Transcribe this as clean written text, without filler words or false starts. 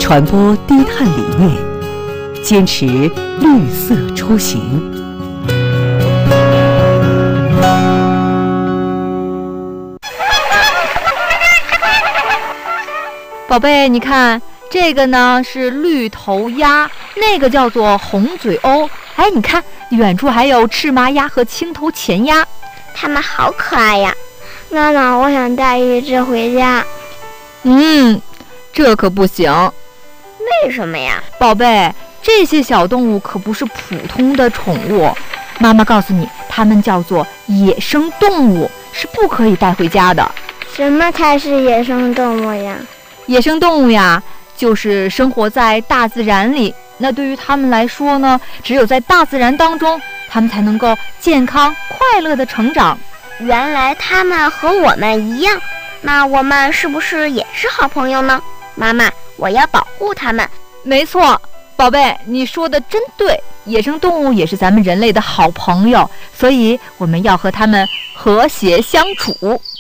传播低碳理念，坚持绿色出行。 宝贝，你看这个呢是绿头鸭，那个叫做红嘴鸥。哎，你看远处还有赤麻鸭和青头前鸭， 它们好可爱呀！ 妈妈，我想带一只回家。 这可不行。 为什么呀？ 宝贝，这些小动物可不是普通的宠物，妈妈告诉你，它们叫做野生动物，是不可以带回家的。 什么才是野生动物呀？ 野生动物呀，就是生活在大自然里。那对于它们来说呢，只有在大自然当中，它们才能够健康快乐的成长。 原来它们和我们一样，那我们是不是也是好朋友呢？妈妈，我要保护它们。 没错，宝贝，你说的真对，野生动物也是咱们人类的好朋友，所以我们要和它们和谐相处。